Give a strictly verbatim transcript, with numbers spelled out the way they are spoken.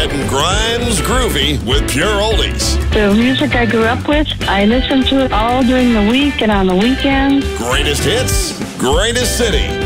Getting Grimes Groovy with Pure Oldies. The music I grew up with, I listen to it all during the week and on the weekends. Greatest hits, greatest city.